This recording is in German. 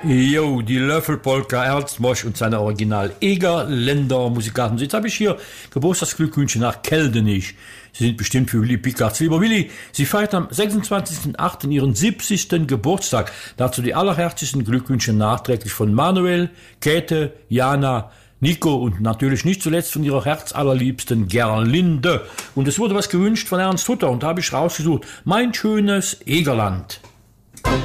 Jo, die Löffelpolka, Ernst Mosch und seine Original Egerländer Musikanten. Jetzt habe ich hier Geburtstagsglückwünsche nach Keldenich. Sie sind bestimmt für Willy Pickard. Lieber Willy, Sie feiert am 26.08. ihren 70. Geburtstag. Dazu die allerherzlichsten Glückwünsche nachträglich von Manuel, Käthe, Jana, Nico und natürlich nicht zuletzt von ihrer herzallerliebsten Gerlinde. Und es wurde was gewünscht von Ernst Hutter und da habe ich rausgesucht, mein schönes Egerland.